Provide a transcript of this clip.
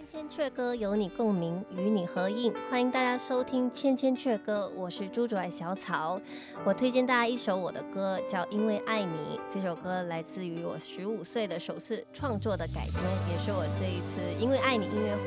千阙歌有你共鸣，与你合映。欢迎大家收听千千阙歌，我是朱主爱小草。我推荐大家一首我的歌，叫《因为爱你》。这首歌来自于我15岁的首次创作的改编，也是我这一次因为爱你音乐